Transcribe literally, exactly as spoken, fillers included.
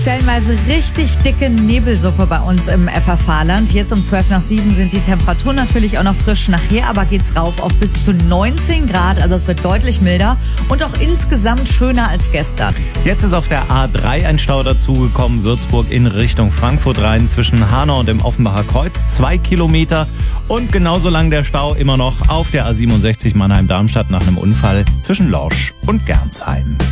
stellenweise richtig dicke Nebelsuppe bei uns im F F H-Land. Jetzt um zwölf nach sieben sind die Temperaturen natürlich auch noch frisch. Nachher aber geht's rauf auf bis zu neunzehn Grad. Also es wird deutlich milder und auch insgesamt schöner als gestern. Jetzt ist auf der A drei ein Stau dazugekommen. Würzburg in Richtung Frankfurt rein zwischen Hanau und dem Offenbacher Kreuz. Zwei Kilometer. Und genauso lang der Stau immer noch auf der A siebenundsechzig Mannheim-Darmstadt nach einem Unfall zwischen Lorsch und Gernsheim.